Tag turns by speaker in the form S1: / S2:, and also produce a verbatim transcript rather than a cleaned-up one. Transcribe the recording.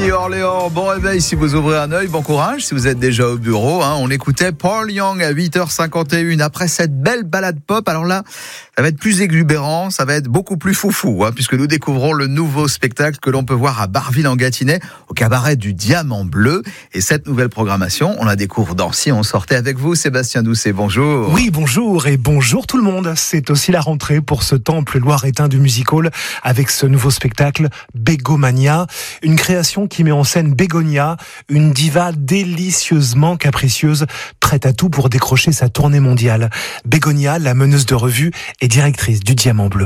S1: midi, Orléans. Bon réveil si vous ouvrez un œil, bon courage si vous êtes déjà au bureau. Hein. On écoutait Paul Young à huit heures cinquante et une. Après cette belle balade pop, alors là, ça va être plus exubérant, ça va être beaucoup plus foufou, hein, puisque nous découvrons le nouveau spectacle que l'on peut voir à Barville-en-Gâtinais, au cabaret du Diamant Bleu. Et cette nouvelle programmation, on la découvre dans Si on sortait avec vous, Sébastien Doucet. Bonjour.
S2: Oui, bonjour et bonjour tout le monde. C'est aussi la rentrée pour ce temple loiretain du music-hall avec ce nouveau spectacle Bégomania, une création qui met en scène Bégonia, une diva délicieusement capricieuse, prête à tout pour décrocher sa tournée mondiale. Bégonia, la meneuse de revue et directrice du Diamant Bleu.